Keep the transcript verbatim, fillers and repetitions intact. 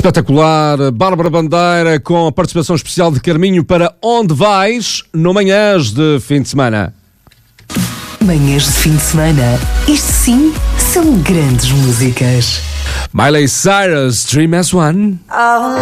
Espetacular, Bárbara Bandeira com a participação especial de Carminho para Onde Vais, no Manhãs de Fim de Semana. Manhãs de Fim de Semana, isto sim são grandes músicas. Miley Cyrus, Dream as One.